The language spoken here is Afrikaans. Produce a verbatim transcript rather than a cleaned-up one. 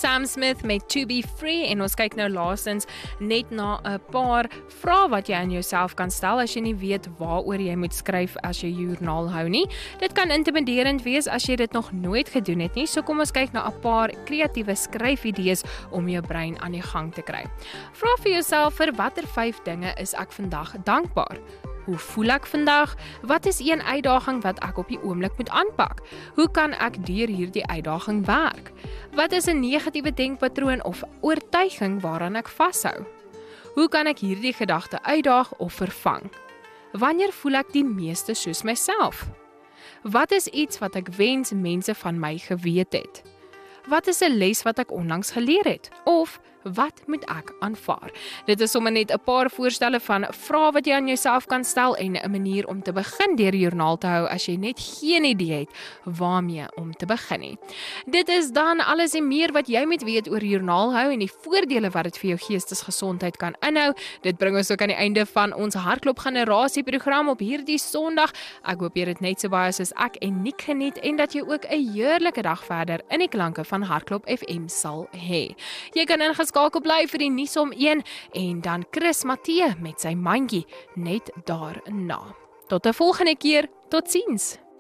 Sam Smith met To Be Free en ons kyk nou laastens net na 'n paar vrae wat jy aan jouself kan stel as jy nie weet waaroor jy moet skryf as jy joernaal hou nie. Dit kan intimiderend wees as jy dit nog nooit gedoen het nie, so kom ons kyk na 'n paar kreatiewe skryfidees om jou brein aan die gang te kry. Vra vir jouself vir watter vyf dinge is ek vandag dankbaar? Hoe voel ek vandag? Wat is een uitdaging wat ek op die oomblik moet aanpak? Hoe kan ek deur hierdie uitdaging werk? Wat is 'n negatiewe denkpatroon of oortuiging waaraan ek vashou? Hoe kan ek hierdie gedagte uitdaag of vervang? Wanneer voel ek die meeste soos myself? Wat is iets wat ek wens mense van my geweet het? Wat is 'n les wat ek onlangs geleer het? Of wat moet ek aanvaar? Dit is sommer net 'n paar voorstelle van vrae wat jy aan jouself kan stel en 'n manier om te begin deur joernaal te hou as jy net geen idee het waarmee om te begin nie. Dit is dan alles en meer wat jy moet weet oor joernaal hou en die voordele wat dit vir jou geestesgesondheid kan inhou. Dit bring ons ook aan die einde van ons Hartklop Generasie program op hierdie Sondag. Ek hoop jy het net so baie soos ek en Nick geniet en dat jy ook 'n heerlike dag verder in die klanke van Hartklop F M sal hê. Jy kan ingeskakel bly vir die nuus om een en dan Chris Matthee met sy mandjie net daarna. Tot 'n volgende keer, totsiens.